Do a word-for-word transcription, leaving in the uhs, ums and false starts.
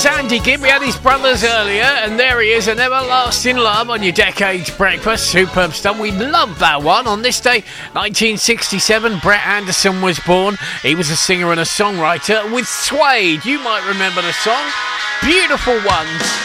was Andy Gibb. We had his brothers earlier, and there he is, An Everlasting Love on your Decades Breakfast. Superb stuff. We love that one. On this day, nineteen sixty-seven, Brett Anderson was born. He was a singer and a songwriter with Suede. You might remember the song. Beautiful Ones.